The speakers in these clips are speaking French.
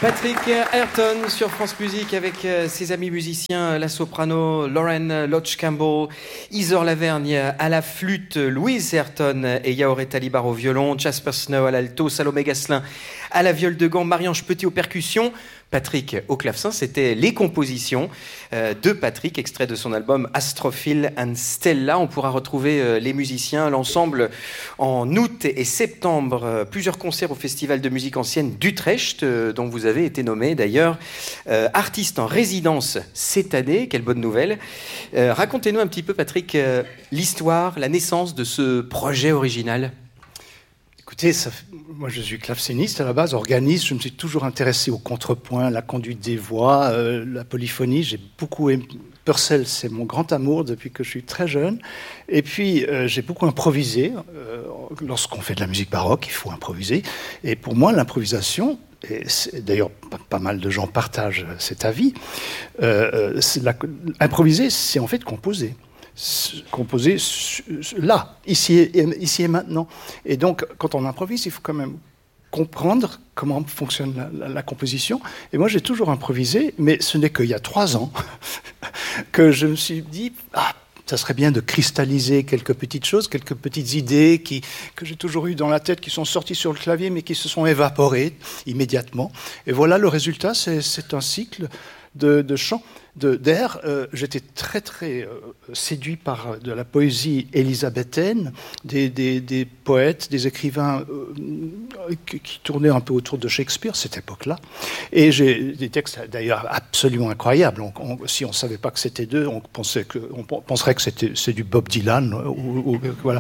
Patrick Ayrton sur France Musique avec ses amis musiciens, la soprano Lauren Lodge Campbell, Isor Lavergne à la flûte, Louise Ayrton et Yaoré Talibar au violon, Jasper Snow à l'alto, Salomé Gasselin à la viole de gambe, Marie-Ange Petit aux percussions, Patrick au clavecin. C'était les compositions de Patrick, extrait de son album Astrophil and Stella. On pourra retrouver les musiciens, l'ensemble, en août et septembre. Plusieurs concerts au Festival de musique ancienne d'Utrecht, dont vous avez été nommé d'ailleurs artiste en résidence cette année. Quelle bonne nouvelle. Racontez-nous un petit peu, Patrick, l'histoire, la naissance de ce projet original. Écoutez, moi je suis claveciniste à la base, organiste, je me suis toujours intéressé au contrepoint, la conduite des voix, la polyphonie, j'ai beaucoup aimé. Purcell, c'est mon grand amour depuis que je suis très jeune. Et puis, j'ai beaucoup improvisé. Lorsqu'on fait de la musique baroque, il faut improviser. Et pour moi, l'improvisation, et d'ailleurs pas mal de gens partagent cet avis, improviser, c'est en fait composer là, ici et maintenant. Et donc, quand on improvise, il faut quand même comprendre comment fonctionne la composition. Et moi, j'ai toujours improvisé, mais ce n'est qu'il y a 3 ans que je me suis dit, ça serait bien de cristalliser quelques petites choses, quelques petites idées que j'ai toujours eues dans la tête, qui sont sorties sur le clavier, mais qui se sont évaporées immédiatement. Et voilà, le résultat, c'est un cycle de chants, d'air. J'étais très très séduit par de la poésie élisabéthaine, des poètes, des écrivains qui tournaient un peu autour de Shakespeare, cette époque-là. Et j'ai des textes d'ailleurs absolument incroyables. Si on ne savait pas que c'était d'eux, on penserait que c'est du Bob Dylan. Voilà.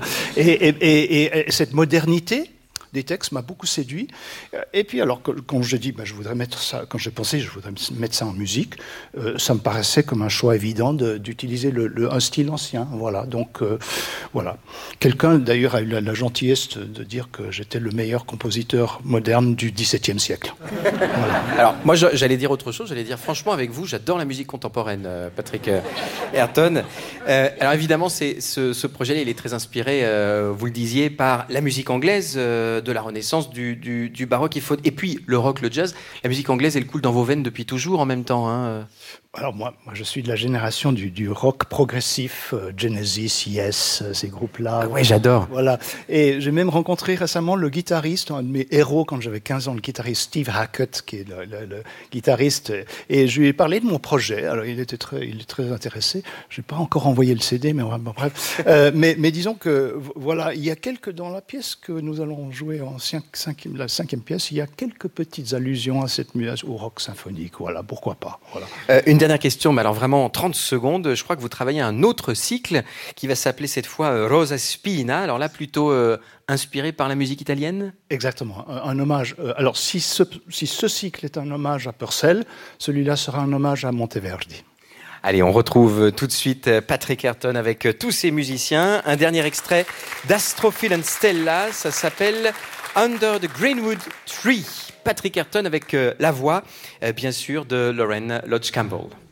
Et cette modernité des textes m'a beaucoup séduit. Et puis alors, quand j'ai dit, je voudrais mettre ça, quand j'ai pensé, je voudrais mettre ça en musique, ça me paraissait comme un choix évident d'utiliser un style ancien. Voilà. Donc, voilà. Quelqu'un, d'ailleurs, a eu la gentillesse de dire que j'étais le meilleur compositeur moderne du XVIIe siècle. Voilà. Alors, moi, j'allais dire autre chose. J'allais dire, franchement, avec vous, j'adore la musique contemporaine, Patrick Ayrton. Alors, évidemment, ce projet-là, il est très inspiré, vous le disiez, par la musique anglaise, de la Renaissance, du baroque. Et puis le rock, le jazz, la musique anglaise, elle coule dans vos veines depuis toujours en même temps. Hein. Alors moi, je suis de la génération du rock progressif, Genesis, Yes, ces groupes-là. Ah ouais, j'adore. Voilà. Et j'ai même rencontré récemment le guitariste, un de mes héros quand j'avais 15 ans, le guitariste Steve Hackett, qui est le guitariste. Et je lui ai parlé de mon projet. Alors il est très intéressé. Je n'ai pas encore envoyé le CD, mais bref. mais disons que voilà, il y a dans la pièce que nous allons jouer en la 5e pièce, il y a quelques petites allusions à au rock symphonique. Voilà, pourquoi pas. Voilà. Une dernière question, mais alors vraiment en 30 secondes. Je crois que vous travaillez un autre cycle qui va s'appeler cette fois Rosa Spina. Alors là, plutôt inspiré par la musique italienne ? Exactement, un hommage. Alors si ce cycle est un hommage à Purcell, celui-là sera un hommage à Monteverdi. Allez, on retrouve tout de suite Patrick Ayrton avec tous ses musiciens. Un dernier extrait d'Astrophil and Stella, ça s'appelle Under the Greenwood Tree. Patrick Ayrton avec la voix, bien sûr, de Lauren Lodge Campbell.